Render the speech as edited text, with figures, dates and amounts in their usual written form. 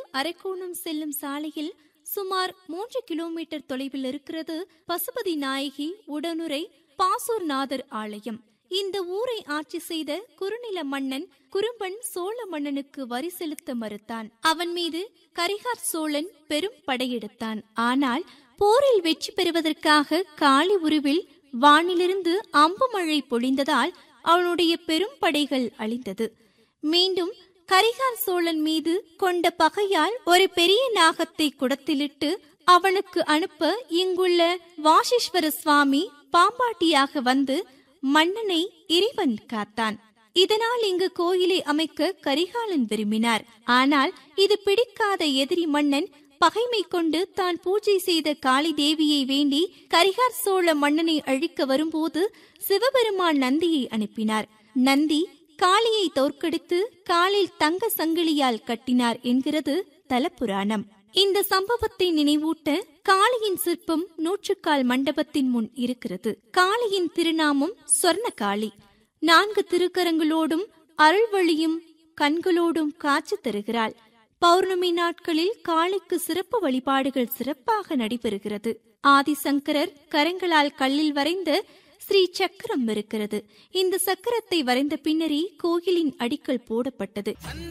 அரக்கோணம் செல்லும் சாலையில் சுமார் 3 கிலோமீட்டர் தொலைவில் இருக்கிறது பசுபதி நாயகி உடனுரை பாசூர்நாதர் ஆலயம். இந்த ஊரை ஆட்சி செய்த குறுநில மன்னன் குறும்பன் சோழ மன்னனுக்கு வரி செலுத்த மறுத்தான். அவன் மீது கரிகார் சோழன் பெரும் படையெடுத்தான். ஆனால் போரில் வெற்றி பெறுவதற்காக காளி உருவில் வானிலிருந்து அம்பு மழை பொழிந்ததால் அவனுடைய பெரும் படைகள் அழிந்தது. மீண்டும் கரிகார் சோழன் மீது கொண்ட பகையால் ஒரு பெரிய நாகத்தை குடத்திலிட்டு அவனுக்கு அனுப்ப இங்குள்ள வாசீஸ்வர சுவாமி பாம்பாட்டியாக வந்து மன்னனை இறைவன் காத்தான். இதனால் இங்கு கோயிலை அமைக்க கரிகாலன் விரும்பினார். ஆனால் இது பிடிக்காத எதிரி மன்னன் பகைமை கொண்டு தான் பூஜை செய்த காளி தேவியை வேண்டி கரிகார் சோழ மன்னனை அழிக்க வரும்போது சிவபெருமான் நந்தியை அனுப்பினார். நந்தி காளியை தோற்கடித்து காலில் தங்க சங்கிலியால் கட்டினார் என்கிறது தலப்புராணம். இந்த சம்பவத்தை நினைவூட்ட காளியின் சிற்பம் நூற்றுக்கால் மண்டபத்தின் முன் இருக்கிறது. காளியின் திருநாமம் சொர்ணகாளி. 4 திருக்கரங்களோடும் அருள்வழியும் கண்களோடும் காட்சி தருகிறாள். பௌர்ணமி நாட்களில் காளிக்கு சிறப்பு வழிபாடுகள் சிறப்பாக நடைபெறுகிறது. ஆதிசங்கரர் கரங்களால் கல்லில் வரைந்த ஸ்ரீ சக்கரம் இருக்கிறது. இந்த சக்கரத்தை வரைந்த பின்னரே கோயிலின் அடிக்கல் போடப்பட்டது.